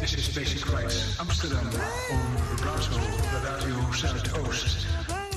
This is Basic Rights Amsterdam on Razo, Radio Zuidoost.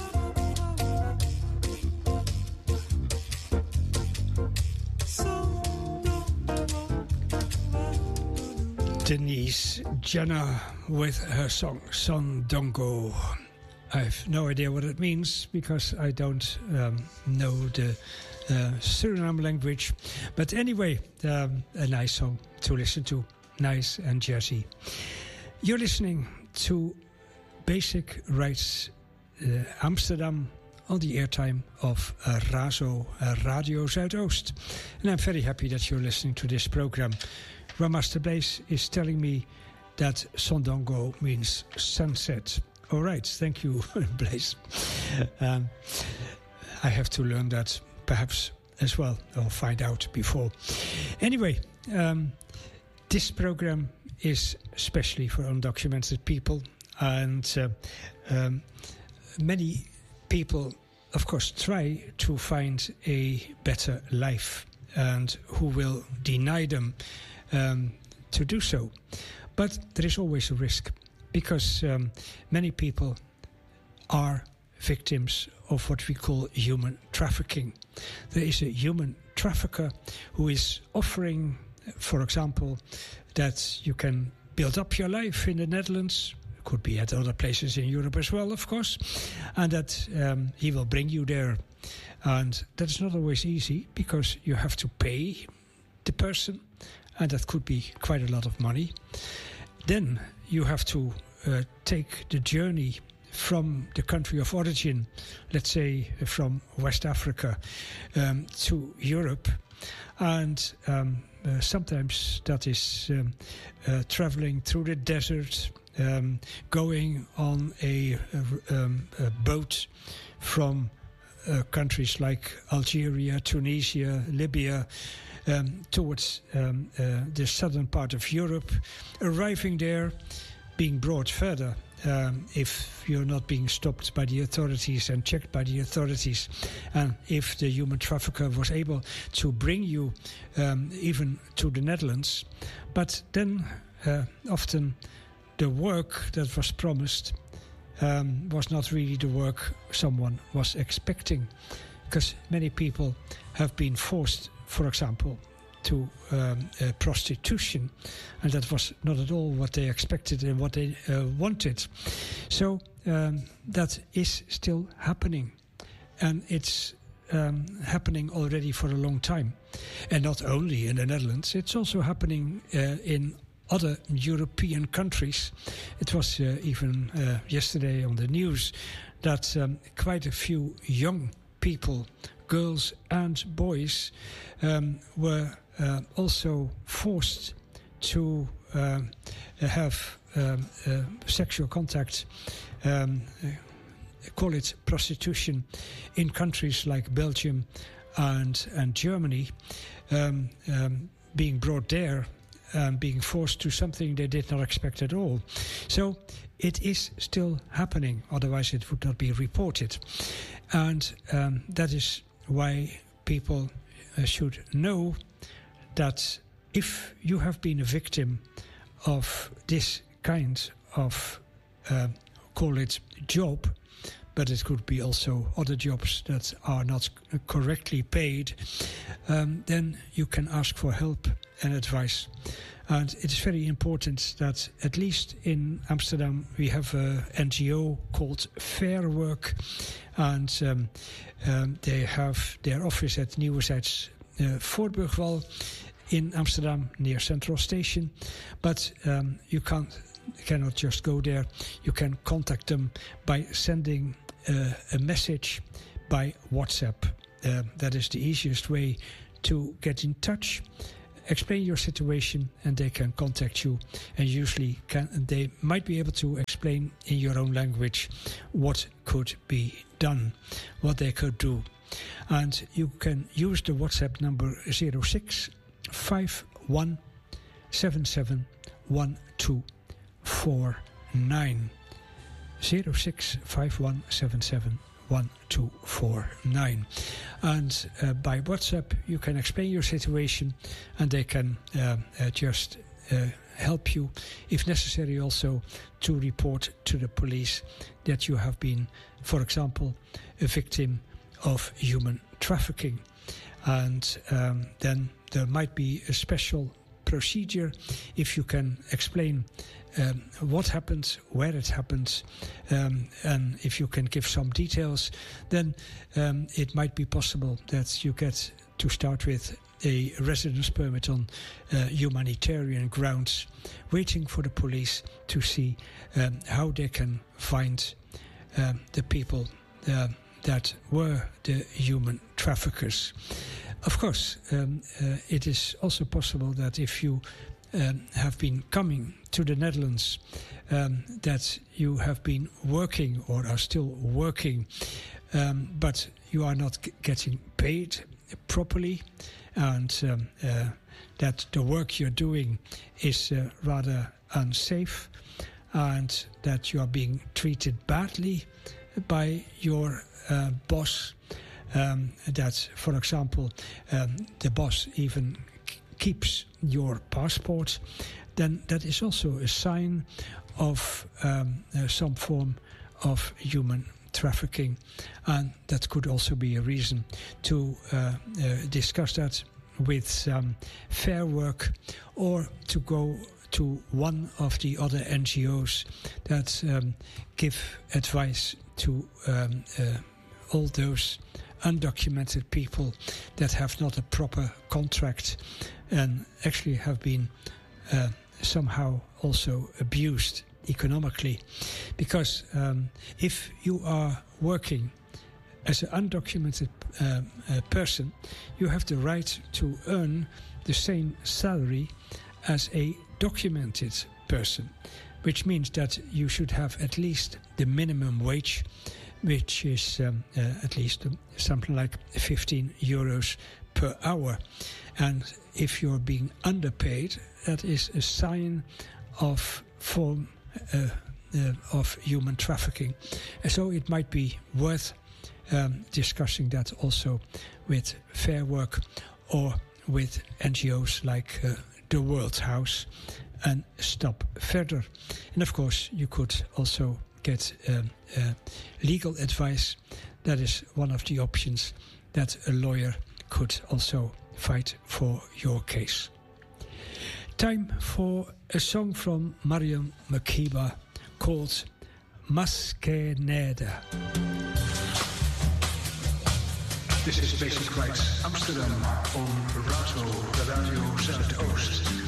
Denise Jenner with her song Sondongo. I have no idea what it means because I don't know the Suriname language. But anyway, a nice song to listen to. Nice and jazzy. You're listening to Basic Rights Amsterdam on the airtime of Razo, Radio Zuidoost. And I'm very happy that you're listening to this program. Master Blaze is telling me that Sondongo means sunset. All right, thank you, Blaze. I have to learn that perhaps as well, or find out before. Anyway, this program is especially for undocumented people, and many people, of course, try to find a better life, and who will deny them to do so. But there is always a risk, because many people are victims of what we call human trafficking. There is a human trafficker who is offering, for example, that you can build up your life in the Netherlands, could be at other places in Europe as well, of course, and that he will bring you there. And that's not always easy, because you have to pay the person, and that could be quite a lot of money. Then you have to take the journey from the country of origin, let's say from West Africa, to Europe. And sometimes that is traveling through the desert, going on a boat from countries like Algeria, Tunisia, Libya, towards the southern part of Europe, arriving there, being brought further if you're not being stopped by the authorities and checked by the authorities, and if the human trafficker was able to bring you even to the Netherlands. But then often the work that was promised was not really the work someone was expecting, because many people have been forced, for example, to prostitution, and that was not at all what they expected and what they wanted. So that is still happening, and it's happening already for a long time. And not only in the Netherlands, it's also happening in other European countries. It was even yesterday on the news that quite a few young people, girls and boys, were also forced to have sexual contact, call it prostitution, in countries like Belgium and Germany, being brought there and being forced to something they did not expect at all. So it is still happening, otherwise it would not be reported. And that is why people should know that if you have been a victim of this kind of, call it job, but it could be also other jobs that are not correctly paid, then you can ask for help and advice. And it's very important that, at least in Amsterdam, we have an NGO called Fair Work, and they have their office at Nieuwezijds Voorburgwal in Amsterdam, near Central Station. But you cannot just go there. You can contact them by sending a message by WhatsApp. That is the easiest way to get in touch. Explain your situation, and they can contact you, and usually they might be able to explain in your own language what could be done, what they could do. And you can use the WhatsApp number 06 51 77 1249. 06 51 77 1249. And by WhatsApp you can explain your situation, and they can just help you, if necessary, also to report to the police that you have been, for example, a victim of human trafficking. And then there might be a special procedure if you can explain what happened, where it happened, and if you can give some details, then it might be possible that you get to start with a residence permit on humanitarian grounds, waiting for the police to see how they can find the people that were the human traffickers. Of course, it is also possible that if you have been coming to the Netherlands, that you have been working or are still working, but you are not getting paid properly, and that the work you're doing is rather unsafe, and that you are being treated badly by your boss, that, for example, the boss even keeps your passport, then that is also a sign of some form of human trafficking, and that could also be a reason to discuss that with Fair Work, or to go to one of the other NGOs that give advice to all those undocumented people that have not a proper contract and actually have been somehow also abused economically. Because if you are working as an undocumented person, you have the right to earn the same salary as a documented person, which means that you should have at least the minimum wage, which is at least something like 15 euros per hour. And if you're being underpaid, that is a sign of form of human trafficking. And so it might be worth discussing that also with Fair Work or with NGOs like the World House and Stap Verder. And of course, you could also get legal advice. That is one of the options, that a lawyer could also fight for your case. Time for a song from Mariam Makeba called Maskenede. This is Basic Rights Amsterdam on Radio Zuidoost.